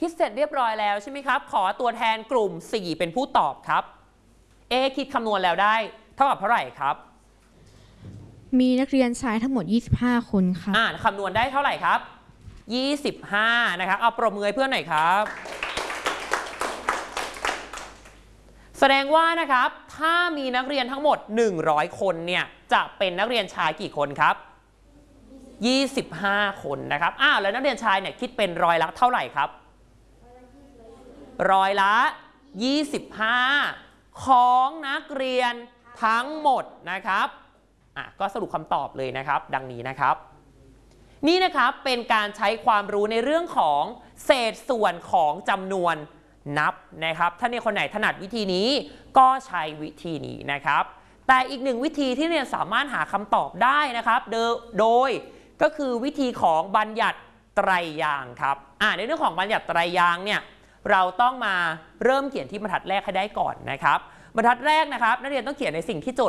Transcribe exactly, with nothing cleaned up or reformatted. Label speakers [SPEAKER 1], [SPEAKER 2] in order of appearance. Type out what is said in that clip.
[SPEAKER 1] คิดเสร็จเรียบร้อยแล้วใช่ไหมครับขอตัวแทนกลุ่มสี่เป็นผู้ตอบครับเอคิดคำนวณแล้วได้เท่ากับเท่าไหร่ครับ
[SPEAKER 2] มีนักเรียนชายทั้งหมดยี่สิบห้าคนค่ะ
[SPEAKER 1] อ่าคำนวณได้เท่าไหร่ครับยี่สิบห้านะครับเอาปรบมือให้เพื่อนหน่อยครับแสดงว่านะครับถ้ามีนักเรียนทั้งหมดหนึ่งร้อยคนเนี่ยจะเป็นนักเรียนชายกี่คนครับยี่สิบห้าคนนะครับอ้าวแล้วนักเรียนชายเนี่ยคิดเป็นร้อยละเท่าไหร่ครับร้อยละยี่สิบห้าของนักเรียนทั้งหมดนะครับอ่ะก็สรุปคำตอบเลยนะครับดังนี้นะครับนี่นะครับเป็นการใช้ความรู้ในเรื่องของเศษส่วนของจำนวนนับนะครับถ้าเนี่ยคนไหนถนัดวิธีนี้ก็ใช้วิธีนี้นะครับแต่อีกหนึ่งวิธีที่เนี่ยสามารถหาคำตอบได้นะครับโดยก็คือวิธีของบัญญัติไตรยางค์ครับอ่าในเรื่องของบัญญัติไตรยางค์เนี่ยเราต้องมาเริ่มเขียนที่บรรทัดแรกให้ได้ก่อนนะครับบรรทัดแรกนะครับนักเรียนต้องเขียนในสิ่งที่โจทย์